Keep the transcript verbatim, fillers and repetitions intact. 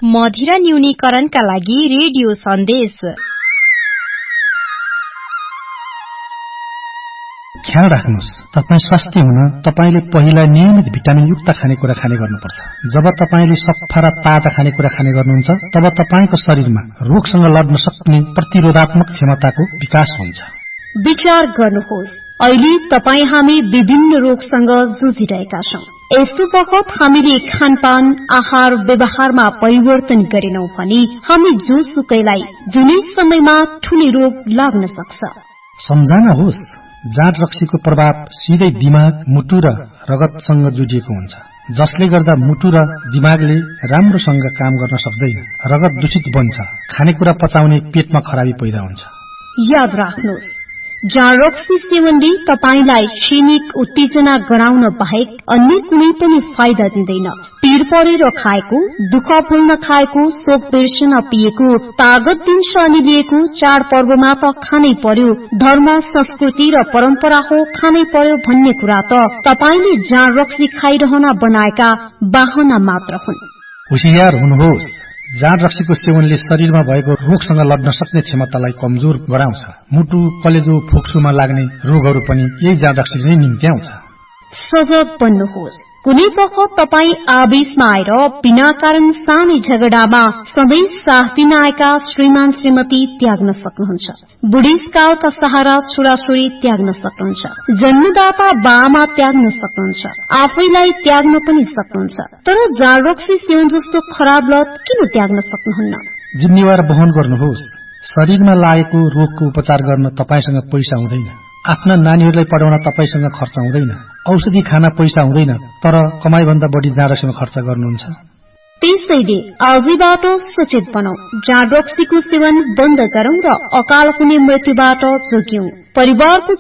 मधिरा न्यूनीकरणका लागि रेडियो सन्देश। ख्याल राख्नुहोस्, तपाईँ स्वास्थ्य हुन तपाईले पहिला नियमित भिटामिन युक्त खानेकुरा खाने गर्नुपर्छ। जब तपाईले सफा र ताजा खानेकुरा खाने गर्नुहुन्छ तब तपाईको शरीरमा रोगसँग लड्न सक्ने प्रतिरोधात्मक क्षमताको विकास हुन्छ। विचार गर्नुहोस्, अहिले तपाईँ हामी विभिन्न रोगसँग जुझिरहेका छौं। यस्तो बखत हामीले खानपान आहार व्यवहारमा परिवर्तन गरेनौं भने हामी जोसुकैलाई जुनै समयमा ठूलो रोग लाग्न सक्छ। सम्झना होस्, जाँड रक्सीको प्रभाव सिधै दिमाग, मुटु र रगतसँग जोडिएको हुन्छ, जसले गर्दा मुटु र दिमागले राम्रोसँग काम गर्न सक्दैन। रगत दूषित बन्छ, खानेकुरा पचाउने पेटमा खराबी पैदा हुन्छ। याद राख्नुहोस्, जाँड रक्सी सेवनले तपाईलाई क्षणिक उत्तेजना गराउन बाहेक अन्य कुनै पनि फाइदा दिँदैन। पीर परेर खाएको, दुःख भुल्न खाएको, शोक बिर्सन पिएको, तागत दिन्छ अनि लिएको चाडपर्वमा त खानै पर्यो, धर्म संस्कृति र परम्परा हो खानै पर्यो भन्ने कुरा त तपाईले जाँड रक्सी खाइरहन बनाएका बाहना मात्र हुन्। होशियार हुनुहोस्, जाँड रक्सीको सेवनले शरीरमा भएको रोगसँग लड्न सक्ने क्षमतालाई कमजोर गराउँछ। मुटु, कलेजो, फुक्सुमा लाग्ने रोगहरू पनि यही जाँड रक्सीले नै निम्त्याउँछ। सजग बन्नुहोस्, कुनै बखत तपाईँ आवेशमा आएर बिना कारण सानै झगडामा सधैँ साथ दिन आएका श्रीमान श्रीमती त्याग्न सक्नुहुन्छ। बुढेसकालका सहारा छोराछोरी त्याग्न सक्नुहुन्छ। जन्मदाता बाआमा त्याग्न सक्नुहुन्छ। आफैलाई त्याग्न पनि सक्नुहुन्छ। तर जाँड रक्सी सेवन जस्तो खराब लत किन त्याग्न सक्नुहुन्न? जिम्मेवार वहन गर्नुहोस्। शरीरमा लागेको रोगको उपचार गर्न तपाईसँग पैसा हुँदैन। आफ्ना नानीहरूलाई पढाउन तपाईसँग खर्च हुँदैन। औषधि खान पैसा हुँदैन, तर कमाईभन्दा बढी जाँड रक्सीमा खर्च गर्नुहुन्छ। त्यसैले आजैबाट सचेत बनौं, जाँड रक्सीको सेवन बन्द गरौं र अकाल हुने मृत्युबाट जोग्यौं। परिवारको